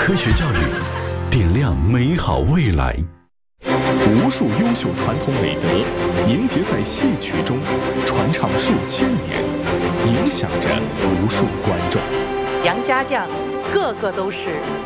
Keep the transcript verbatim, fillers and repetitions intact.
科学教育，点亮美好未来。无数优秀传统美德凝结在戏曲中，传唱数千年，影响着无数观众。 杨家将个个都是